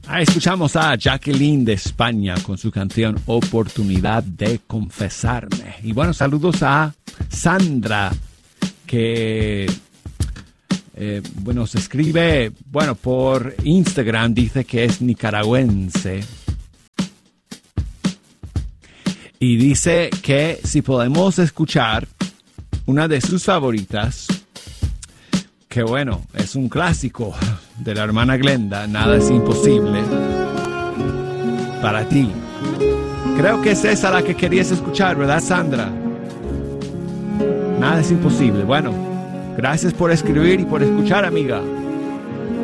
Escuchamos a Jacqueline de España con su canción Oportunidad de Confesarme. Y bueno, saludos a Sandra, que se escribe, por Instagram, dice que es nicaragüense. Y dice que si podemos escuchar una de sus favoritas, que es un clásico de la hermana Glenda, Nada es imposible, para ti. Creo que es esa la que querías escuchar, ¿verdad, Sandra? Nada es imposible. Bueno, gracias por escribir y por escuchar, amiga.